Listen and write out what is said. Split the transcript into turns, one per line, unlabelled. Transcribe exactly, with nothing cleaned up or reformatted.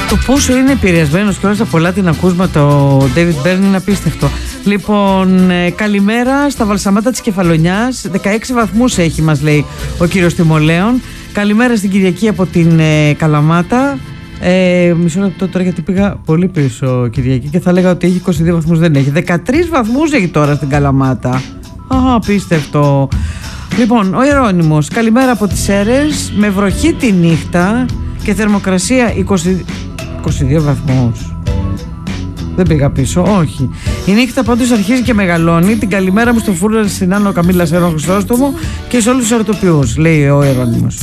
Το πόσο είναι επηρεασμένος και όλα τα πολλά την ακούσματα ο David Byrne είναι απίστευτο. Λοιπόν, ε, καλημέρα στα βαλσαμάτα της Κεφαλονιάς. δεκαέξι βαθμούς έχει, μας λέει ο κύριος Τιμολέων. Καλημέρα στην Κυριακή από την ε, Καλαμάτα. Ε, μισό λεπτό τώρα, γιατί πήγα πολύ πίσω Κυριακή και θα λέγα ότι έχει είκοσι δύο βαθμούς, δεν έχει. δεκατρείς βαθμούς έχει τώρα στην Καλαμάτα. Α, απίστευτο. Λοιπόν, ο Ιερώνυμος, καλημέρα από τις Σέρρες, με βροχή τη νύχτα και θερμοκρασία είκοσι, είκοσι δύο βαθμούς. Δεν πήγα πίσω, όχι. Η νύχτα πάντως αρχίζει και μεγαλώνει. Την καλημέρα μου στο Φούρναρ, στην Άνω Καμίλα Σέρων Χρυσόστομο και σε όλους τους ερωτοποιούς, λέει ο Ιερώνυμος.